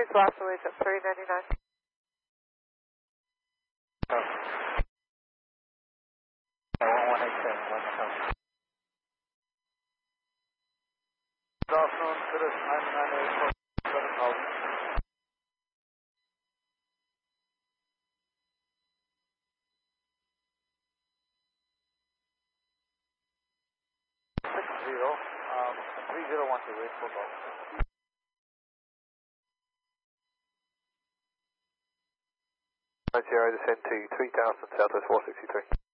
It's last release at 399. Good afternoon, Cirrus 998 7000. 3012, wait for call. Sierra, descend to 3000, Southwest 463.